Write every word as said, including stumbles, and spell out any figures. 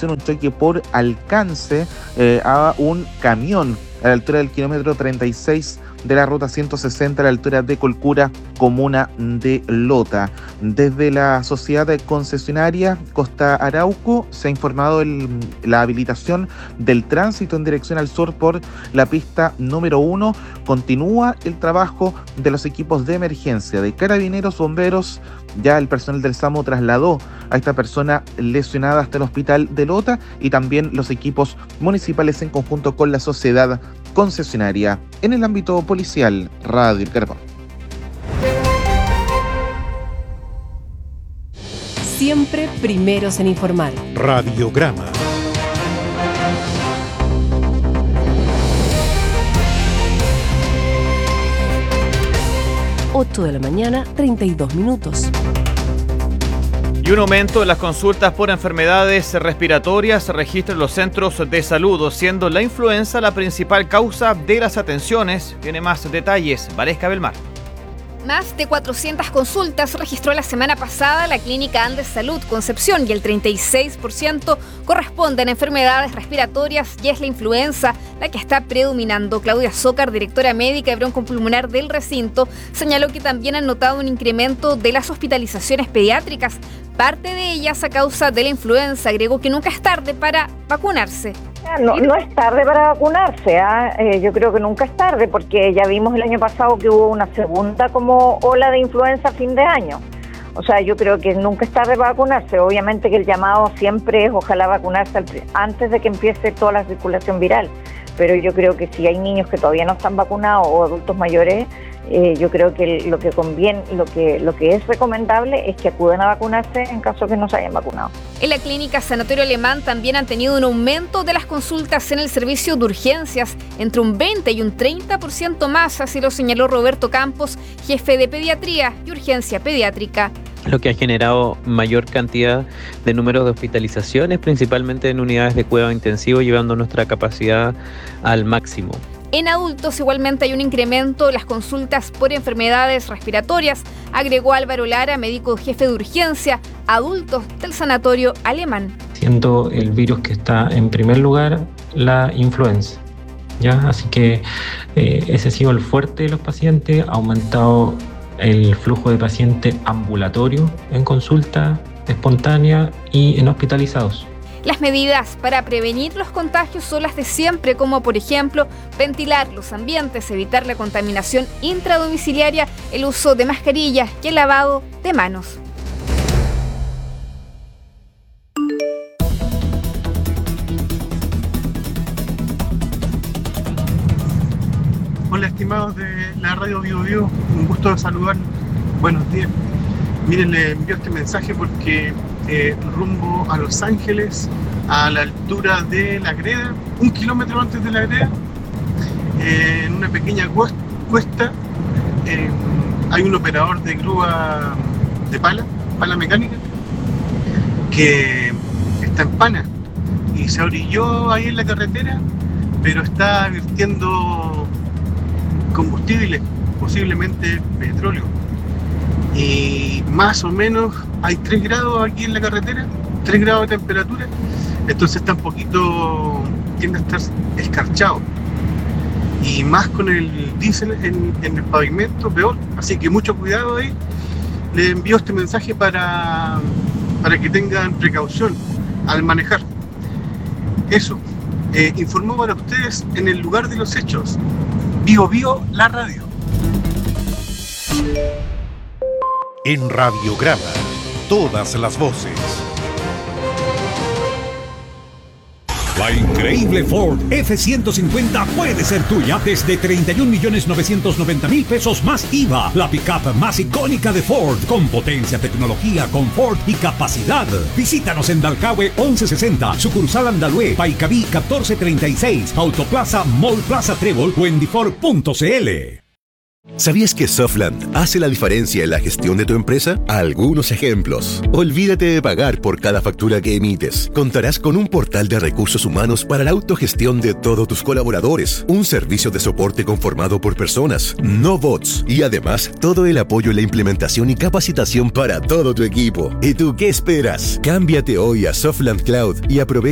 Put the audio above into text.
dirección un choque por alcance eh, a un camión a la altura del kilómetro treinta y seis de la ruta ciento sesenta a la altura de Colcura, comuna de Lota. Desde la sociedad concesionaria Costa Arauco se ha informado el, la habilitación del tránsito en dirección al sur por la pista número uno. Continúa el trabajo de los equipos de emergencia de carabineros, bomberos. Ya el personal del SAMU trasladó a esta persona lesionada hasta el hospital de Lota, y también los equipos municipales en conjunto con la sociedad concesionaria. En el ámbito policial, Radio El Carbón. Siempre primeros en informar. Radiograma. ocho de la mañana, treinta y dos minutos. Y un aumento de las consultas por enfermedades respiratorias se registra en los centros de salud, siendo la influenza la principal causa de las atenciones. Tiene más detalles Valesca Belmar. Más de cuatrocientas consultas registró la semana pasada la Clínica Andes Salud Concepción, y el treinta y seis por ciento corresponden a enfermedades respiratorias, y es la influenza la que está predominando. Claudia Zócar, directora médica de broncopulmonar del recinto, señaló que también han notado un incremento de las hospitalizaciones pediátricas, parte de ellas a causa de la influenza. Agregó que nunca es tarde para vacunarse. No, no es tarde para vacunarse, ¿eh? Eh, yo creo que nunca es tarde, porque ya vimos el año pasado que hubo una segunda como ola de influenza a fin de año. O sea, yo creo que nunca es tarde para vacunarse. Obviamente que el llamado siempre es ojalá vacunarse al, antes de que empiece toda la circulación viral, pero yo creo que si hay niños que todavía no están vacunados o adultos mayores, eh, yo creo que lo que conviene, lo que, lo que es recomendable es que acudan a vacunarse en caso que no se hayan vacunado. En la clínica Sanatorio Alemán también han tenido un aumento de las consultas en el servicio de urgencias, entre un veinte y un treinta por ciento más, así lo señaló Roberto Campos, jefe de pediatría y urgencia pediátrica. Lo que ha generado mayor cantidad de números de hospitalizaciones, principalmente en unidades de cuidado intensivo, llevando nuestra capacidad al máximo. En adultos igualmente hay un incremento de las consultas por enfermedades respiratorias, agregó Álvaro Lara, médico jefe de urgencia adultos del Sanatorio Alemán. Siendo el virus que está en primer lugar la influenza, ¿ya? Así que eh, ese ha sido el fuerte de los pacientes, ha aumentado el flujo de pacientes ambulatorio en consulta espontánea y en hospitalizados. Las medidas para prevenir los contagios son las de siempre, como por ejemplo ventilar los ambientes, evitar la contaminación intradomiciliaria, el uso de mascarillas y el lavado de manos. Hola, estimados de la radio Bio Bio, un gusto saludar. Buenos días. Miren, le envío este mensaje porque eh, rumbo a Los Ángeles, a la altura de La Greda, un kilómetro antes de La Greda, eh, en una pequeña cuesta, eh, hay un operador de grúa de pala, pala mecánica, que está en pana y se orilló ahí en la carretera, pero está vertiendo combustible, posiblemente petróleo. Y más o menos hay tres grados aquí en la carretera, tres grados de temperatura, entonces está un poquito, tiende a estar escarchado. Y más con el diésel en, en el pavimento, peor. Así que mucho cuidado ahí. Le envío este mensaje para, para que tengan precaución al manejar. Eso, eh, informó para ustedes en el lugar de los hechos. Bio Bio, la radio. En Radiograma, todas las voces. La increíble Ford F ciento cincuenta puede ser tuya desde treinta y un millones novecientos noventa mil pesos más I V A. La pickup más icónica de Ford, con potencia, tecnología, confort y capacidad. Visítanos en Dalcahue once sesenta, sucursal Andalue, Paicaví catorce treinta y seis, Autoplaza Mall Plaza Trébol o en Difor punto c l. ¿Sabías que Softland hace la diferencia en la gestión de tu empresa? Algunos ejemplos. Olvídate de pagar por cada factura que emites. Contarás con un portal de recursos humanos para la autogestión de todos tus colaboradores, un servicio de soporte conformado por personas, no bots, y además todo el apoyo en la implementación y capacitación para todo tu equipo. ¿Y tú qué esperas? Cámbiate hoy a Softland Cloud y aprovecha